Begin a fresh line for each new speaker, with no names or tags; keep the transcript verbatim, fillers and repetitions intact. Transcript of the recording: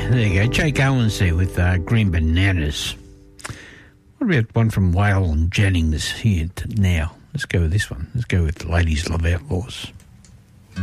There you go. Jake Owens there with uh, Green Bananas. What about one from Whale and Jennings here to now? Let's go with this one. Let's go with Ladies Love Outlaws.